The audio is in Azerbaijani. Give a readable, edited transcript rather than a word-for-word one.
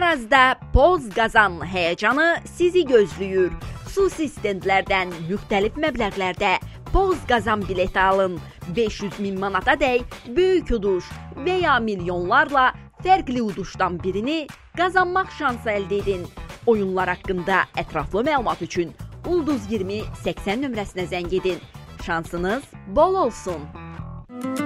Tarazda Poz Qazan həyəcanı sizi gözləyir. Xüsusi stendlərdən müxtəlif məbləğlərdə Poz Qazan bileti alın. 500.000 manatadək böyük uduş və ya milyonlarla fərqli uduşdan birini qazanmaq şansı əldə edin. Oyunlar haqqında ətraflı məlumat üçün Ulduz 20 80 nömrəsinə zəng edin. Şansınız bol olsun.